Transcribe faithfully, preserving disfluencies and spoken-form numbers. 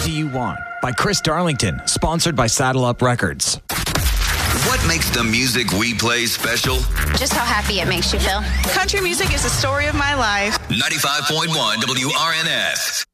Do You Want by Chris Darlington, sponsored by Saddle Up Records. What makes the music we play special? Just how happy it makes you feel. Country music is the story of my life. ninety-five point one W R N S.